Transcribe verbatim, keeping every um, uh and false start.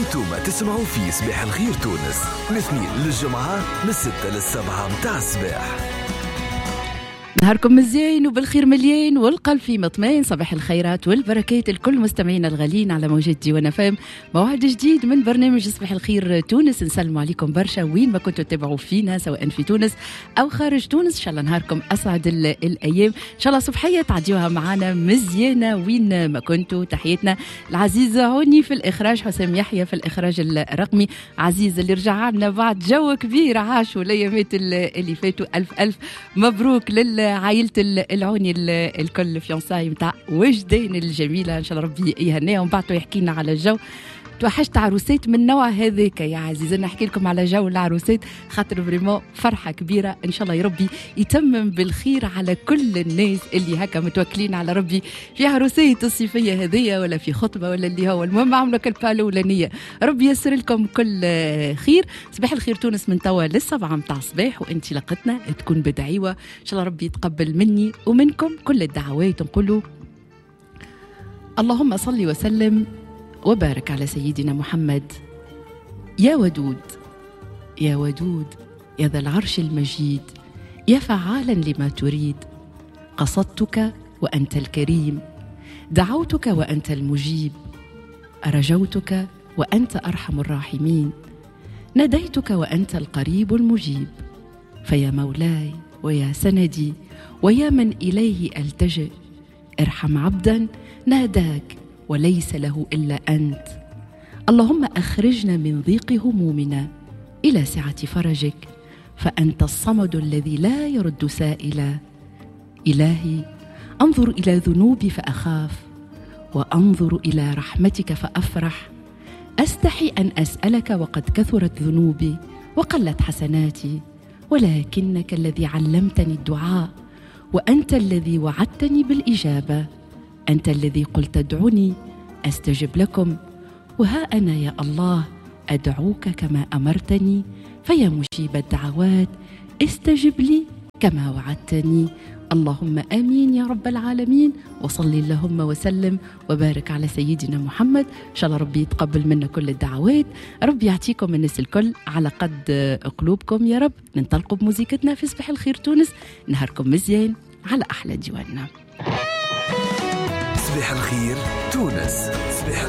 انتوما تسمعوا في صباح الخير تونس من الاثنين للجمعة من الستة للسبعة متاع الصباح. نهاركم مزيان وبالخير مليان والقلب في مطمئن. صباح الخيرات والبركات الكل مستمعينا الغالين على موجة ديوان اف ام. موعد جديد من برنامج صباح الخير تونس. نسلم عليكم برشا وين ما كنتوا تتابعوا فينا سواء في تونس او خارج تونس. ان شاء الله نهاركم اسعد الايام، ان شاء الله صبحيه تعديوها معنا مزيانه وين ما كنتوا. تحياتنا العزيزه هوني في الاخراج، حسام يحيى في الاخراج الرقمي، عزيز اللي رجع لنا بعد جو كبير عاشوا الايامات اللي فاتوا. الف الف مبروك لل عائلة العوني الكل فيونساي متاع وجدان الجميلة، إن شاء الله ربي يهنيهم. بعتوا يحكي لنا على الجو، توحشت عروسات من نوع هذاك يا عزيزي. نحكي لكم على جو العروسات خاطر فريمون فرحة كبيرة. إن شاء الله يا ربي يتمم بالخير على كل الناس اللي هكا متوكلين على ربي في عروسات الصيفية هذية ولا في خطبة ولا اللي هو المهم عملوا كالبا الأولانية. ربي يسر لكم كل خير. صباح الخير تونس من توا للسبعة متاع الصباح وانت لقتنا تكون بدعيوة إن شاء الله ربي يتقبل مني ومنكم كل الدعوات. نقولوا اللهم صل وسلم وبارك على سيدنا محمد. يا ودود يا ودود يا ذا العرش المجيد، يا فعالا لما تريد، قصدتك وأنت الكريم، دعوتك وأنت المجيب، أرجوتك وأنت أرحم الراحمين، ناديتك وأنت القريب المجيب. فيا مولاي ويا سندي ويا من إليه ألتجئ، ارحم عبدا ناداك وليس له إلا أنت. اللهم أخرجنا من ضيق همومنا إلى سعة فرجك، فأنت الصمد الذي لا يرد سائلا. إلهي أنظر إلى ذنوبي فأخاف، وأنظر إلى رحمتك فأفرح. أستحي أن أسألك وقد كثرت ذنوبي وقلت حسناتي، ولكنك الذي علمتني الدعاء، وأنت الذي وعدتني بالإجابة. أنت الذي قلت ادعوني أستجب لكم، وها أنا يا الله أدعوك كما أمرتني. فيا مجيب الدعوات استجب لي كما وعدتني. اللهم آمين يا رب العالمين. وصل اللهم وسلم وبارك على سيدنا محمد. إن شاء الله ربي يتقبل منا كل الدعوات، ربي يعطيكم الناس الكل على قد قلوبكم يا رب. ننطلقوا بموزيكتنا في صباح الخير تونس. نهاركم مزيان على أحلى ديواننا. صباح الخير تونس. صباح